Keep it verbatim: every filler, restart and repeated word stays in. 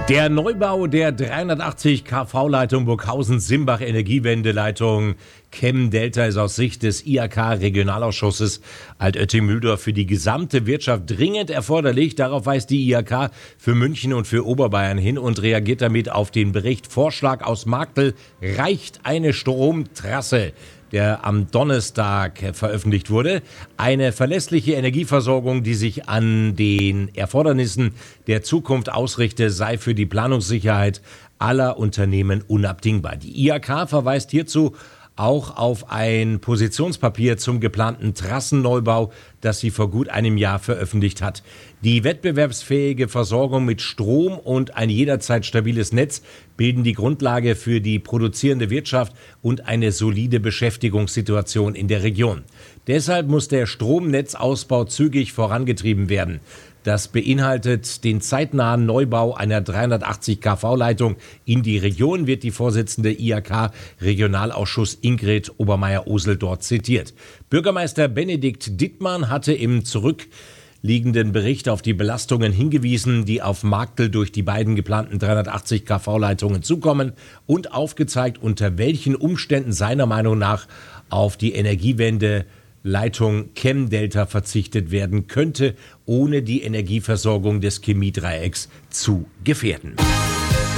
Der Neubau der dreihundertachtzig kV-Leitung Burghausen-Simbach Energiewendeleitung Chem-Delta ist aus Sicht des I H K-Regionalausschusses Altötting-Mühldorf für die gesamte Wirtschaft dringend erforderlich. Darauf weist die I H K für München und für Oberbayern hin und reagiert damit auf den Bericht Vorschlag aus Marktl, reicht eine Stromtrasse, der am Donnerstag veröffentlicht wurde. Eine verlässliche Energieversorgung, die sich an den Erfordernissen der Zukunft ausrichte, sei für die Planungssicherheit aller Unternehmen unabdingbar. Die I H K verweist hierzu auch auf ein Positionspapier zum geplanten Trassenneubau, das sie vor gut einem Jahr veröffentlicht hat. Die wettbewerbsfähige Versorgung mit Strom und ein jederzeit stabiles Netz bilden die Grundlage für die produzierende Wirtschaft und eine solide Beschäftigungssituation in der Region. Deshalb muss der Stromnetzausbau zügig vorangetrieben werden. Das beinhaltet den zeitnahen Neubau einer dreihundertachtzig kV-Leitung in die Region, wird die Vorsitzende I H K-Regionalausschuss Ingrid Obermeier-Osel dort zitiert. Bürgermeister Benedikt Dittmann hatte im zurückliegenden Bericht auf die Belastungen hingewiesen, die auf Marktl durch die beiden geplanten dreihundertachtzig kV-Leitungen zukommen und aufgezeigt, unter welchen Umständen seiner Meinung nach auf die Energiewende Leitung Chem-Delta verzichtet werden könnte, ohne die Energieversorgung des Chemiedreiecks zu gefährden.